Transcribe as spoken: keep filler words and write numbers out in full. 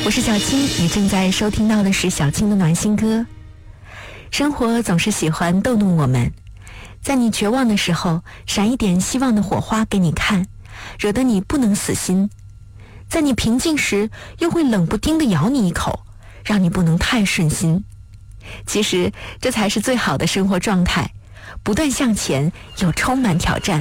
我是小青，你正在收听到的是小青的暖心歌。生活总是喜欢逗弄我们，在你绝望的时候，闪一点希望的火花给你看，惹得你不能死心；在你平静时，又会冷不丁地咬你一口，让你不能太顺心。其实这才是最好的生活状态，不断向前，又充满挑战。